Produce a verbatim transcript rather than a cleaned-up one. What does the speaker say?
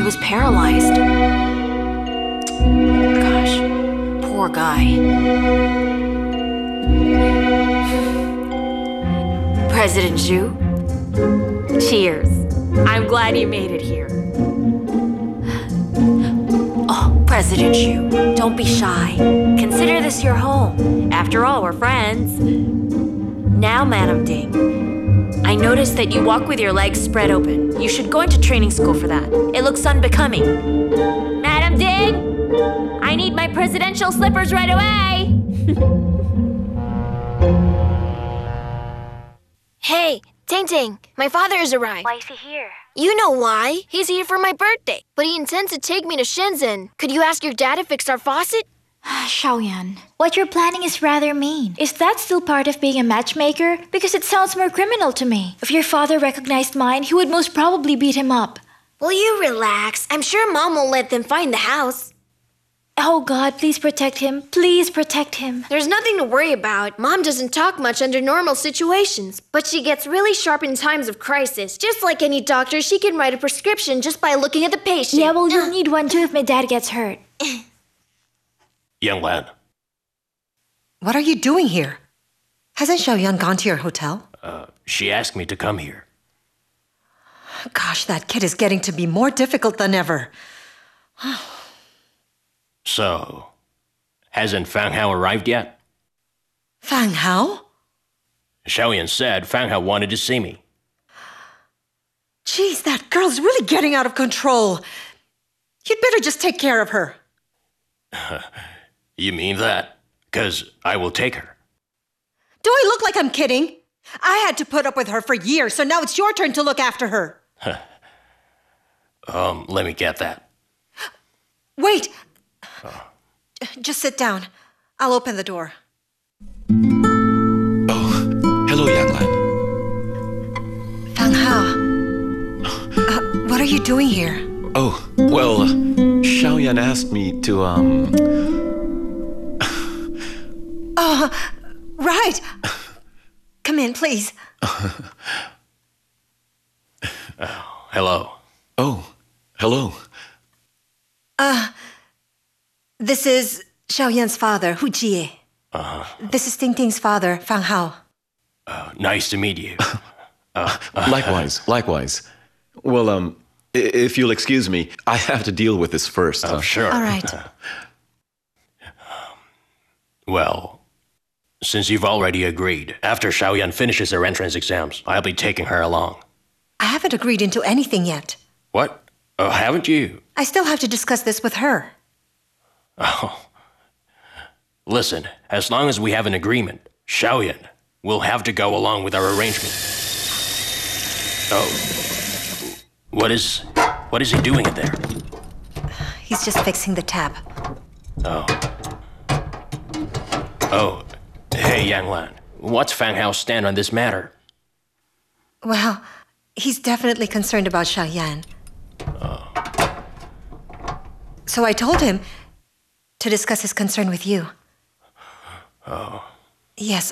was paralyzed. Gosh, poor guy. President Zhu, cheers. I'm glad you made it here. Oh, President Zhu, don't be shy. Consider this your home. After all, we're friends. Now, Madam Ding, I noticed that you walk with your legs spread open. You should go into training school for that. It looks unbecoming. Madam Ding, I need my presidential slippers right away. Hey, Ting Ting, my father has arrived. Why is he here? You know why. He's here for my birthday, but he intends to take me to Shenzhen. Could you ask your dad to fix our faucet? Xiaoyan, what you're planning is rather mean. Is that still part of being a matchmaker? Because it sounds more criminal to me. If your father recognized mine, he would most probably beat him up. Will you relax? I'm sure Mom won't let them find the house. Oh God, please protect him. Please protect him. There's nothing to worry about. Mom doesn't talk much under normal situations, but she gets really sharp in times of crisis. Just like any doctor, she can write a prescription just by looking at the patient. Yeah, well, you'll need one too if my dad gets hurt. Young Lan. What are you doing here? Hasn't Xiaoyan gone to your hotel? Uh, she asked me to come here. Gosh, that kid is getting to be more difficult than ever. So, hasn't Fang Hao arrived yet? Fang Hao? Xiaoyan said Fang Hao wanted to see me. Geez, that girl's really getting out of control. You'd better just take care of her. You mean that? 'Cause I will take her. Do I look like I'm kidding? I had to put up with her for years, so now it's your turn to look after her. um, let me get that. Wait. Just sit down. I'll open the door. Oh, hello, Yang Lan. Fang Hao. Uh, what are you doing here? Oh, well, Xiaoyan asked me to, um... Oh, right. Come in, please. Oh, hello. Oh, hello. Uh, this is Xiaoyan's father, Hu Jie. Uh, This is Ting Ting's father, Fang Hao. uh, nice to meet you. Uh, Likewise, likewise. Well, um, i- if you'll excuse me, I have to deal with this first. Oh, Uh, sure. All right. Well, since you've already agreed, after Xiaoyan finishes her entrance exams, I'll be taking her along. I haven't agreed into anything yet. What? Oh, haven't you? I still have to discuss this with her. Oh. Listen, as long as we have an agreement, Xiaoyan will have to go along with our arrangement. Oh. What is... what is he doing in there? He's just fixing the tap. Oh. Oh. Hey, Yang Lan. What's Fang Hao's stand on this matter? Well, he's definitely concerned about Xiaoyan. Oh. So I told him to discuss his concern with you. Oh. Yes,